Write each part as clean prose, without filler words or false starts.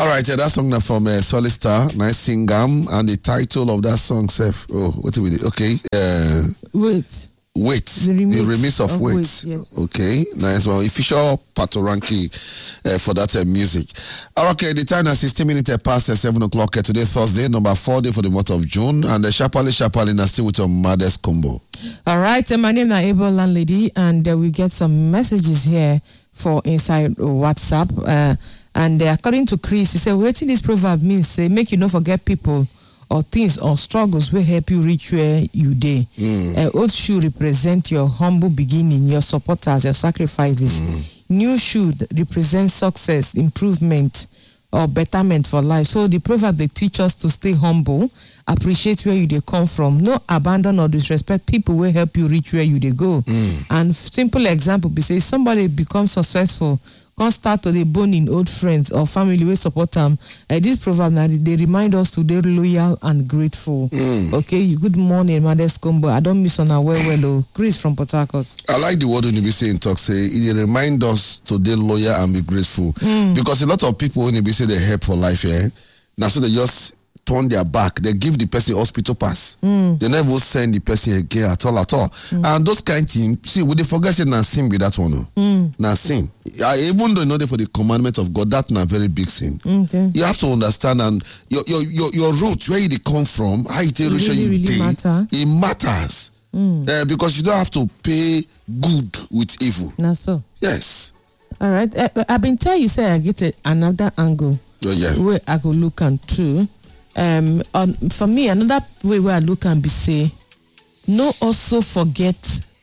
All right, that song now from Solistar, nice singam, and the title of that song, Seth. Oh, what do we do? Okay. Wait. The remix of Wait. Yes. Okay, nice one. Official Patoranki for that music. Okay, the time is 16 minutes past 7 o'clock today, Thursday, number 4 day for the month of June, and the Shapali is still with your mother's combo. All right, my name is Able Landlady, and we get some messages here for inside WhatsApp. And according to Chris, he said, waiting this proverb means say, make you not forget people or things or struggles will help you reach where you dey. Old shoe represent your humble beginning, your supporters, your sacrifices. New shoe represent success, improvement, or betterment for life. So the proverb they teach us to stay humble, appreciate where you dey come from, no abandon or disrespect people will help you reach where you dey go. And simple example be say somebody becomes successful, can't start to the bone in old friends or family will support them. This proverb now they remind us to be loyal and grateful. Okay, good morning, Mother's Combo. I don't miss on our well, Chris from Port Harcourt. I like the word when you be saying talk say it remind us to be loyal and be grateful. Because a lot of people when you be say they help for life, now so they just turn their back, they give the person hospital pass. They never send the person again at all. And those kind of things, see, we they forget say na sin be that one. Na sin. Even though you know they for the commandment of God, that's not a very big sin. Okay. You have to understand and your roots, where you come from, how it really matter. It matters. Because you don't have to pay good with evil. That's so. Yes. All right. I've been telling you say I get another angle where I go look and through. For me, another way where I look and be say, also forget,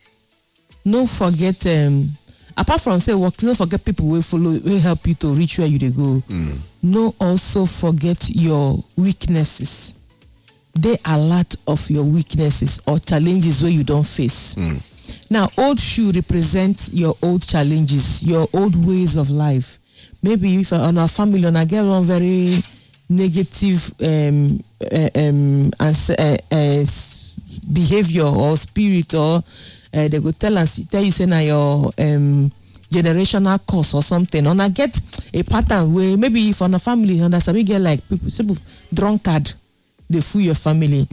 apart from say work, don't forget people will follow, will help you to reach where you they go. Also forget your weaknesses. They are a lot of your weaknesses or challenges where you don't face. Now, old shoe represents your old challenges, your old ways of life. Maybe if on our family, on I get one very negative behavior or spirit, or they go tell you say now your generational curse or something. And I get a pattern where maybe if on a family, and that's we get like people drunkard, they fool your family,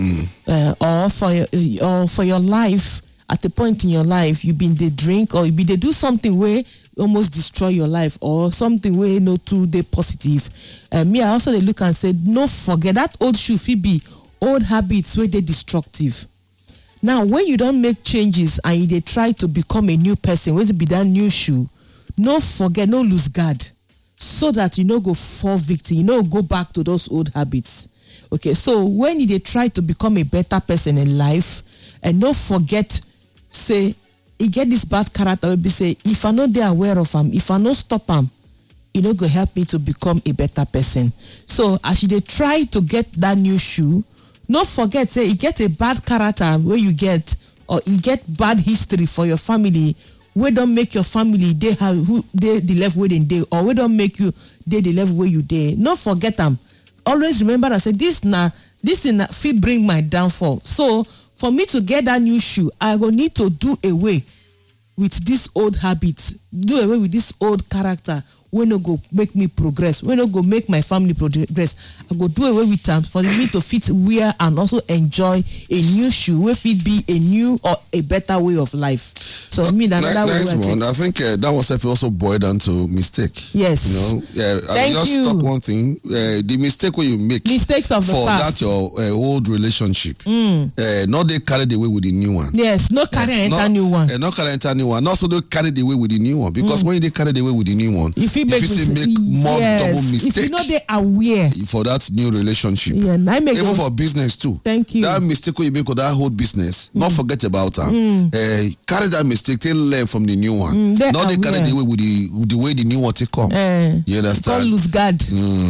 or for your life. At a point in your life, you been they drink or you be they do something where almost destroy your life or something where no too they positive. Me, I also they look and say, no forget that old shoe be old habits where they destructive. Now, when you don't make changes and they try to become a new person, where to be that new shoe, no forget, no lose guard, so that you no go fall victim, you no go back to those old habits. Okay, so when they try to become a better person in life, and no forget, say, he get this bad character, will be say, if I not they aware of him, if I not stop him, it no go help me to become a better person. So as they try to get that new shoe, no forget, say, you get a bad character where you get, or you get bad history for your family, where don't make your family they have who they the level where they, or we don't make you they the level where you they. No forget them. Always remember that say this thing fit bring my downfall. So for me to get that new shoe, I go need to do away with this old habits, do away with this old character. We no go make me progress. We no go make my family progress. I go do away with them for me to fit wear and also enjoy a new shoe where fit be a new or a better way of life. So I mean another nice way. I think that was also boiled down to mistake. Yes. You know, I just talk one thing. The mistake where you make mistakes of the for past. That your old relationship. Not they carry the way with the new one. Yes, not carry enter new one. Not carry enter new one. Also they carry the way with the new one. Because when they carry the way with the new one, if you make more double mistake. If you know they aware for that new relationship. Yeah, I make even for business too. Thank you. That mistake you make with that whole business, not forget about them. Carry that mistake, take learn from the new one. Not they carry the way with the way the new one take come. You understand? Don't lose guard.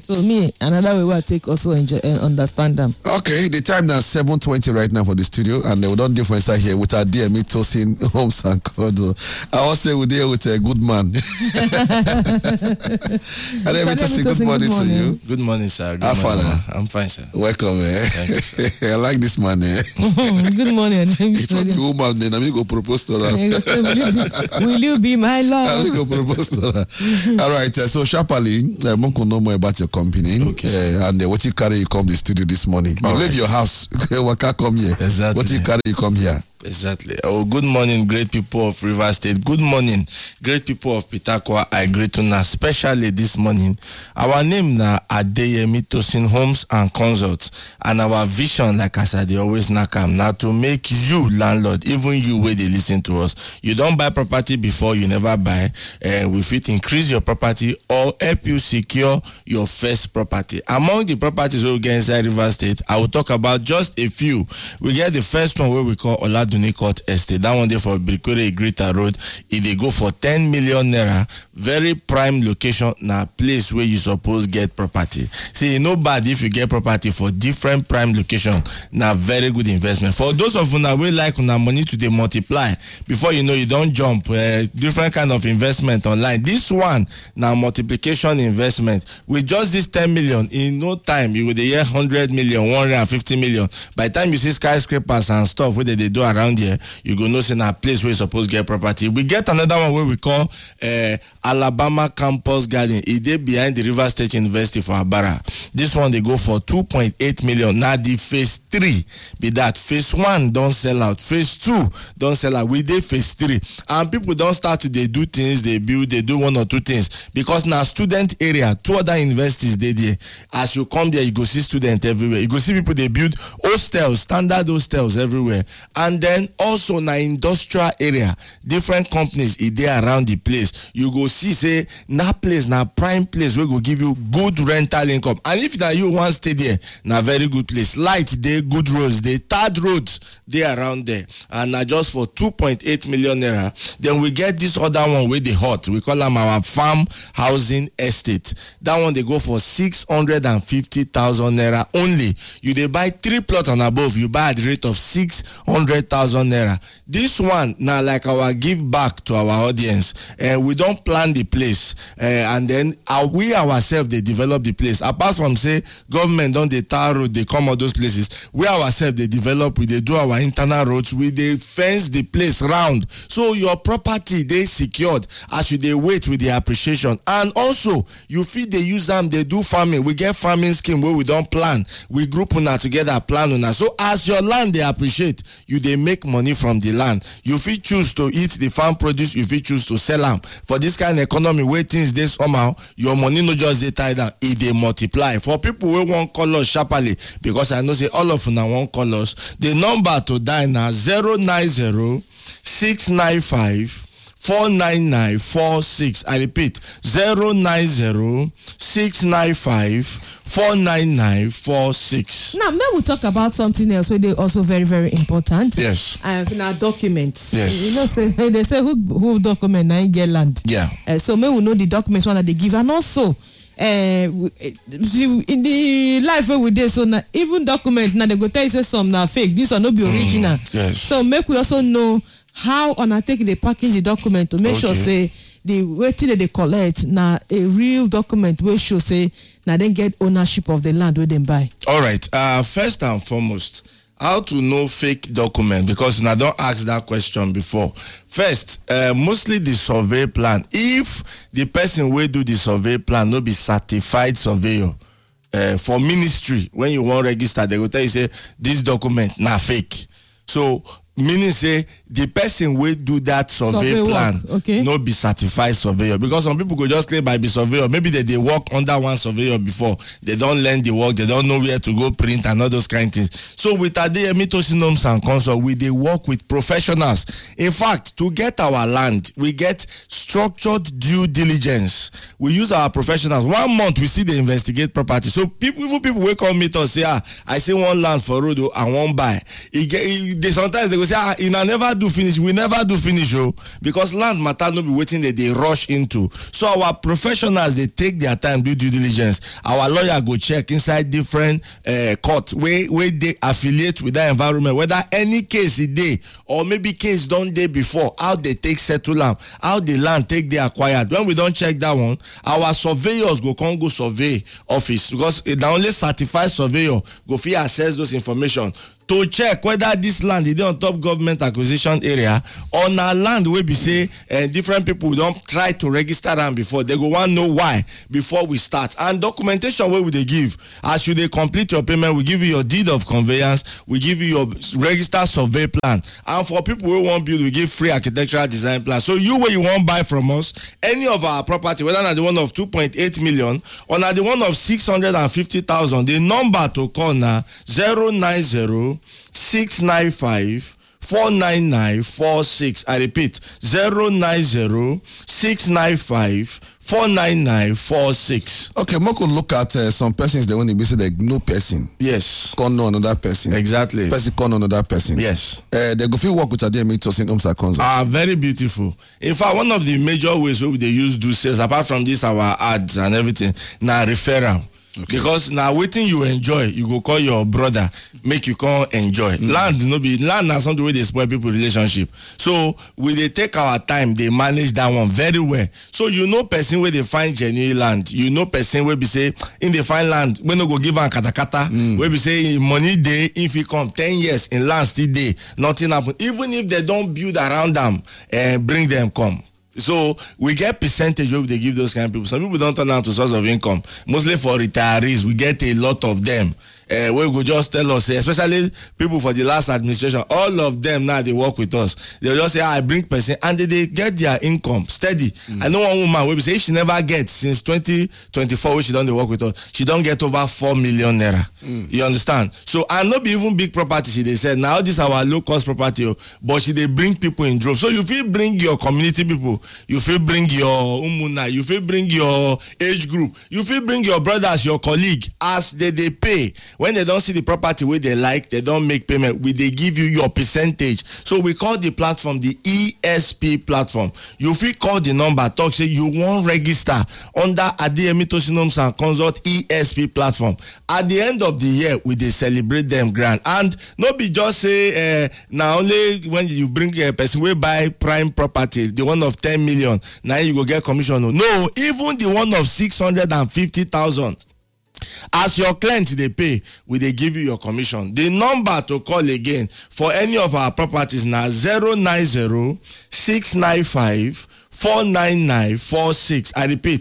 So me, another way I take also enjoy understand them. Okay, the time now 7:20 right now for the studio, and we don't difference here with our dear Tosin Homes and Kodo. I will say we're there with a good man. And then Tosin, good morning to you. Good morning, sir. Good morning. I'm fine, sir. Welcome, I like this man. Good morning. If I'm the woman, then I'm going to propose to her. Will you be my love? I'm going to propose to her. All right, so sharply, I want to know more about your company. Okay. And what you carry, you come to the studio this morning. You leave your house, Waka come here. Exactly. What you carry, you come here. Exactly. Oh, good morning, great people of River State. Good morning, great people of Pitakwa. I greet you now, especially this morning. Our name now Adeyemi Tosin Homes and Consults, and our vision, like I said, they always nakam now to make you landlord, even you where they listen to us. You don't buy property before, you never buy. We fit increase your property or help you secure your first property. Among the properties we get inside River State, I will talk about just a few. We get the first one where we call Oladuni Court Estate. That one there for Brikwere Greater Road. If they go for 10 million naira, very prime location, na place where you suppose get property. See, no bad if you get property for different prime location, na very good investment. For those of you that will like una money to dey multiply, before you know you don't jump, different kind of investment online. This one, na multiplication investment. With just this 10 million, in no time, you will hear 100 million, 150 million. By the time you see skyscrapers and stuff where they do around here, you go know in a place where you supposed to get property. We get another one where we call Alabama Campus Garden. It is behind the River State University for Abara. This one they go for 2.8 million. Now the phase 3 be that. Phase 1 don't sell out. Phase 2 don't sell out. We did phase 3. And people don't start to they do things, they build, they do one or two things. Because now student area, 2 other universities they there. As you come there, you go see students everywhere. You go see people they build hostels, standard hostels everywhere. And then also na industrial area, different companies is there around the place. You go see say na place na prime place where go give you good rental income. And if that you want stay there, na very good place. Light they good roads, they third roads they around there, and na just for 2.8 million naira. Then we get this other one where they hot. We call them our farm housing estate. That one they go for 650,000 naira only. You they buy 3 plots and above, you buy at the rate of 600,000 naira. This one now like our give back to our audience. We don't plan the place, and then we ourselves they develop the place. Apart from say government don't they tar road, they come out those places. We ourselves they develop, we they do our internal roads, we they fence the place round. So your property they secured as you they wait with the appreciation. And also you feel they use them, they do farming. We get farming scheme where we don't plan. We group una together plan una. So as your land they appreciate, you they make money from the land. You fit choose to eat the farm produce, you fit choose to sell them. For this kind of economy where things they somehow, your money no just they tie down, it they multiply. For people who want colors sharply, because I know say all of them want colors, the number to dial now 090 695 49946. I repeat 090 695 49946. Now, may we talk about something else where they also very, very important. Yes. In our documents. Yes. You know, they say who document now get land. Yeah. So may we know the documents one that they give, and also in the life where we did, so now, even document now they go tell you say some now fake. This one no be original. Yes. So make we also know how on I take the package the document to make sure say the waiting that they collect now a real document where show say now then get ownership of the land where they buy. All right. First and foremost, how to know fake document, because I don't ask that question before. First, mostly the survey plan. If the person will do the survey plan no be certified surveyor, for ministry, when you want register, they will tell you say this document na fake. So meaning say the person will do that survey plan no be certified surveyor, because some people go just claim by be surveyor. Maybe they work under one surveyor before, they don't learn the work, they don't know where to go print and all those kind of things. So with Adeyemi Tosin Homes and Consult, we they work with professionals. In fact, to get our land, we get structured due diligence. We use our professionals. 1 month we see they investigate property. So even people will come meet us say, I see one land for road and one buy. Sometimes they go say, you never do finish. We never do finish, because land matter no be waiting that they rush into. So our professionals, they take their time, do due diligence. Our lawyer go check inside different court where they affiliate with that environment, whether any case is there or maybe case done day before, how they take settle land, how the land take they acquired. When we don't check that one, our surveyors go survey office, because the only certified surveyor go fit access those information to check whether this land is on top government acquisition area or na land wey be say different people don't try to register them before. They go want know why before we start. And documentation wey we dey give, as you dey complete your payment, we give you your deed of conveyance, we give you your registered survey plan, and for people wey wan build, we give free architectural design plan. So you wey you wan buy from us any of our property, whether na the one of 2.8 million or na the one of 650,000, the number to call na 090-695-49946. I repeat, 090-695-49946. Okay, Moko, look at some persons, they want to be say they no person. Yes. Call no another person. Exactly. Person call no another person. Yes. They go feel work with Adeyemi Tosin Homes and Consults. Very beautiful. In fact, one of the major ways where they use do sales, apart from this, our ads and everything, now referral. Okay. Because now waiting you enjoy, you go call your brother, make you come enjoy. Land na something where they spoil people relationship. So we they take our time, they manage that one very well. So you know person where they find genuine land, you know person where be say in the find land, when no go give an katakata, where be say money day, if you come 10 years in land still day, nothing happen. Even if they don't build around them, bring them come. So we get percentage where they give those kind of people. Some people don't turn out to source of income. Mostly for retirees, we get a lot of them. Where we just tell us, especially people for the last administration, all of them now they work with us. They'll just say, I bring person, and they get their income steady. I know one woman where we say if she never gets since 2024, where she don't work with us, she don't get over 4 million naira. You understand? So and not be even big property. She they said now this our low cost property, but she they bring people in droves. So you feel bring your community people, you feel bring your umuna, you feel bring your age group, you feel bring your brothers, your colleague, as they pay. When they don't see the property where they like, they don't make payment, they give you your percentage. So we call the platform the ESP platform. You feel call the number, talk, say you won't register under Adeyemi Tosin Homes and Consult ESP platform. At the end of the year, we they celebrate them grand. And not be just say, now only when you bring a person will buy prime property, the one of 10 million, now you go get commission. No, even the one of 650,000. As your client they pay, we they give you your commission. The number to call again for any of our properties now 090-695-49946. I repeat,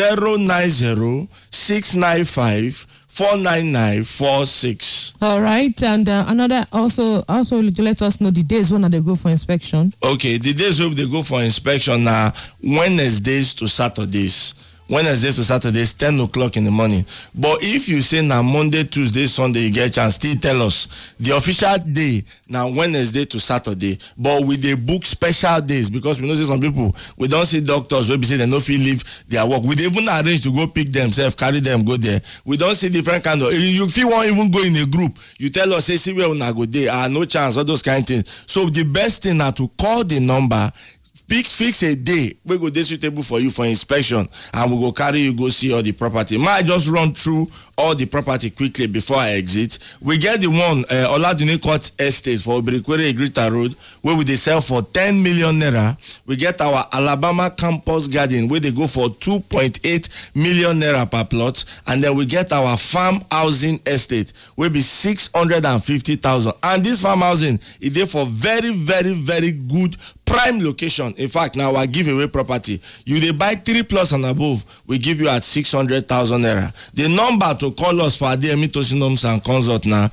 090-695-49946. All right, and another also let us know the days when they go for inspection. Okay, the days when they go for inspection now Wednesdays to Saturdays. Wednesdays to Saturdays, 10 o'clock in the morning. But if you say now Monday, Tuesday, Sunday, you get a chance, still tell us. The official day now Wednesday to Saturday, but with the book special days, because we know some people, we don't see doctors where we say they no feel leave their work. We even arrange to go pick themselves, carry them, go there. We don't see different kind of, you feel won't even go in a group. You tell us, say, see where we go there, no chance, all those kind of things. So the best thing now to call the number, fix a day we go dey suitable for you for inspection, and we go carry you go see all the property. Might just run through all the property quickly before I exit. We get the one Oladune Court Estate for Obirikwere Igrita Road where we dey sell for 10 million naira. We get our Alabama Campus Garden where they go for 2.8 million naira per plot, and then we get our Farm Housing Estate where be 650,000. And this farm housing is there for very, very, very good prime location. In fact, now our giveaway property, you they buy 3 plus and above, we give you at 600,000 naira. The number to call us for Adeyemi Tosin Homes and Consult now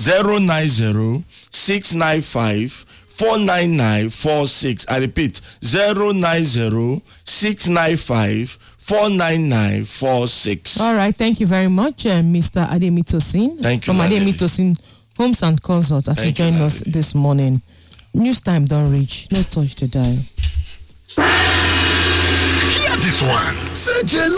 090-695-49946. I repeat, 090-695-49946. All right, thank you very much, Mr. Adeyemi Tosin. Thank you from Adeyemi Tosin Homes and Consult as you join us this morning. News time don't reach. No touch to dial. Hear this one.